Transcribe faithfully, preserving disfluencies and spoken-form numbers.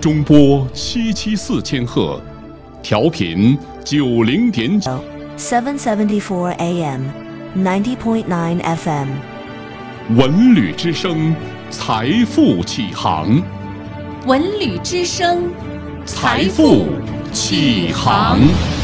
中波七七四千赫，调频九零点九 seven seventy-four A M, ninety point nine F M。 文旅之声，财富起航。 文旅之声， 财富起航。